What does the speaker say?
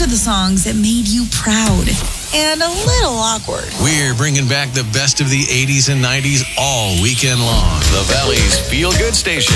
the songs that made you proud and a little awkward. We're bringing back the best of the 80s and 90s all weekend long. The Valley's Feel Good Station.